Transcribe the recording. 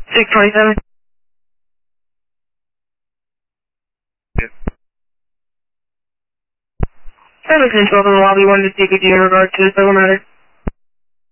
627. Yes. 71012 in the lobby, wanted to speak with you in regard to a civil matter.